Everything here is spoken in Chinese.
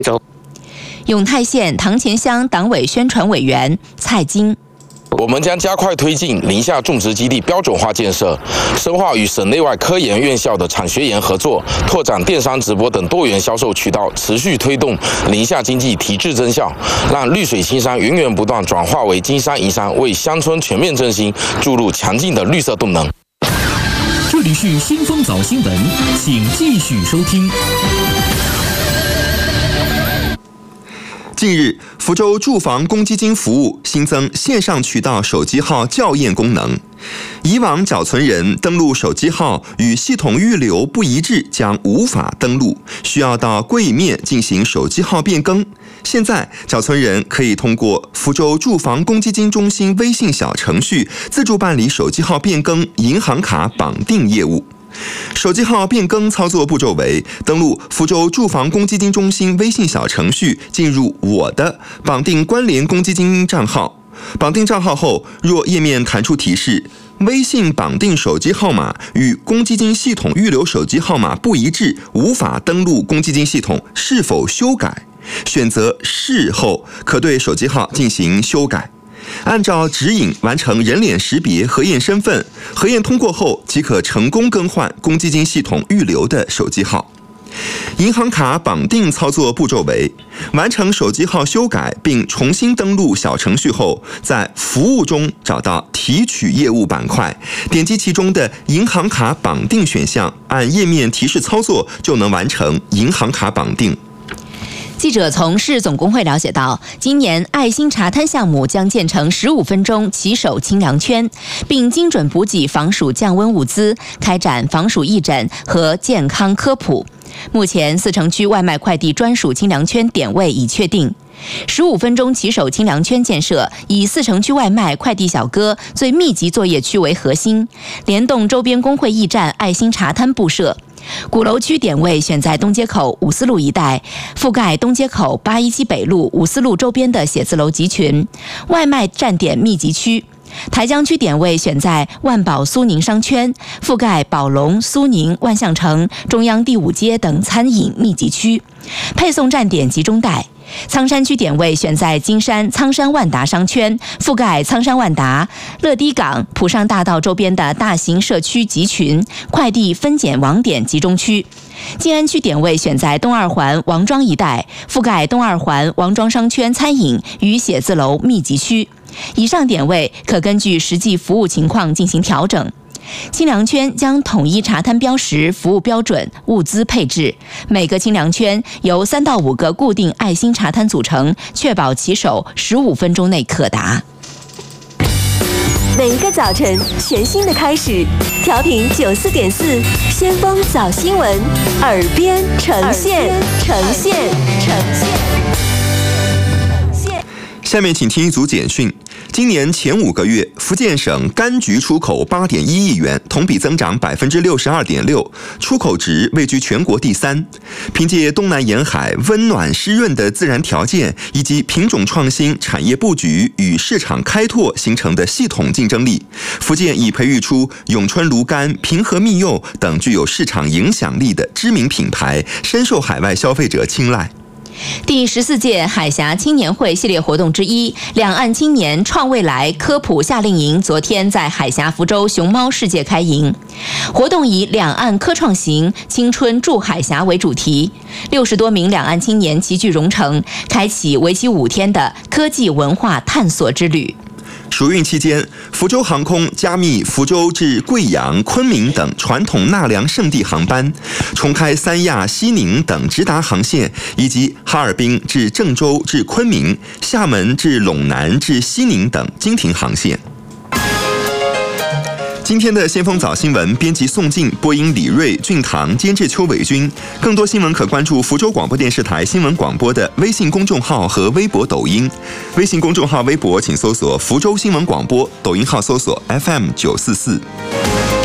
永泰县堂前乡党委宣传委员蔡金。 我们将加快推进林下种植基地标准化建设，深化与省内外科研院校的产学研合作，拓展电商直播等多元销售渠道，持续推动林下经济提质增效，让绿水青山源源不断转化为金山银山，为乡村全面振兴注入强劲的绿色动能。 这里是新风早新闻，请继续收听。 近日，福州住房公积金服务新增线上渠道手机号校验功能。以往缴存人登录手机号与系统预留不一致，将无法登录，需要到柜面进行手机号变更。现在，缴存人可以通过福州住房公积金中心微信小程序自助办理手机号变更、银行卡绑定业务。手机号变更操作步骤为：登录福州住房公积金中心微信小程序，进入我的，绑定关联公积金账号。绑定账号后，若页面弹出提示微信绑定手机号码与公积金系统预留手机号码不一致，无法登录公积金系统，是否修改？选择是后，可对手机号进行修改。按照指引完成人脸识别核验身份，核验通过后即可成功更换公积金系统预留的手机号。银行卡绑定操作步骤为：完成手机号修改并重新登录小程序后，在服务中找到提取业务板块，点击其中的银行卡绑定选项，按页面提示操作就能完成银行卡绑定。 记者从市总工会了解到，今年爱心茶摊项目将建成15分钟骑手清凉圈，并精准补给防暑降温物资，开展防暑义诊和健康科普。目前4城区外卖快递专属清凉圈点位已确定。15分钟骑手清凉圈建设以4城区外卖快递小哥最密集作业区为核心，联动周边工会驿站爱心茶摊布设。鼓楼区点位选在东街口五四路一带，覆盖东街口817北路五四路周边的写字楼集群，外卖站点密集区。台江区点位选在万宝苏宁商圈，覆盖宝龙、苏宁、万象城、中央第5街等餐饮密集区，配送站点集中带。苍山区点位选在金山苍山万达商圈，覆盖苍山万达、乐迪港、浦上大道周边的大型社区集群、快递分拣网点集中区。静安区点位选在东二环王庄一带，覆盖东二环王庄商圈餐饮与写字楼密集区。以上点位可根据实际服务情况进行调整。清凉圈将统一茶摊标识、服务标准、物资配置，每个清凉圈由3到5个固定爱心茶摊组成，确保骑手15分钟内可达。 每一个早晨，全新的开始。调频94.4，先锋早新闻，耳边呈现。 下面请听一组简讯。今年前5个月，福建省柑橘出口8.1亿元，同比增长62.6%，出口值位居全国第3。凭借东南沿海温暖湿润的自然条件，以及品种创新、产业布局与市场开拓形成的系统竞争力，福建已培育出永春芦柑、平和蜜柚等具有市场影响力的知名品牌，深受海外消费者青睐。 第14届海峡青年会系列活动之一，两岸青年创未来科普夏令营昨天在海峡福州熊猫世界开营。活动以两岸科创行、青春驻海峡为主题，60多名两岸青年齐聚蓉城，开启为期5天的科技文化探索之旅。 暑运期间，福州航空加密福州至贵阳、昆明等传统纳凉圣地航班，重开三亚、西宁等直达航线，以及哈尔滨至郑州至昆明、厦门至陇南至西宁等经停航线。今天的先锋早新闻，编辑宋静，播音李瑞、俊堂，监制邱伟军。更多新闻可关注福州广播电视台新闻广播的微信公众号和微博、抖音。微信公众号、微博请搜索福州新闻广播，抖音号搜索 FM944。